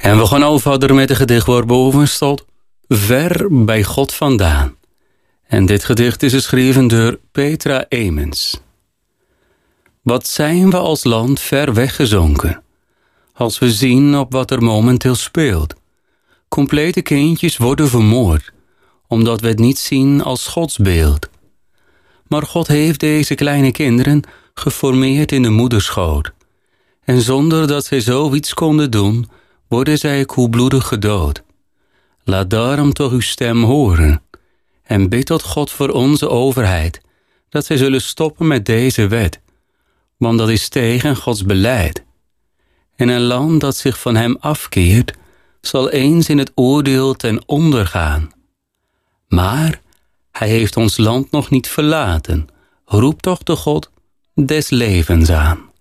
En we gaan al verder met een gedicht waar boven staat: Ver bij God vandaan. En dit gedicht is geschreven door Petra Emens. Wat zijn we als land ver weggezonken, als we zien op wat er momenteel speelt. Complete kindjes worden vermoord, omdat we het niet zien als Gods beeld. Maar God heeft deze kleine kinderen geformeerd in de moederschoot. En zonder dat zij zoiets konden doen, worden zij koelbloedig gedood. Laat daarom toch uw stem horen. En bid tot God voor onze overheid, dat zij zullen stoppen met deze wet. Want dat is tegen Gods beleid. En een land dat zich van hem afkeert, zal eens in het oordeel ten onder gaan. Maar hij heeft ons land nog niet verlaten. Roep toch de God des levens aan.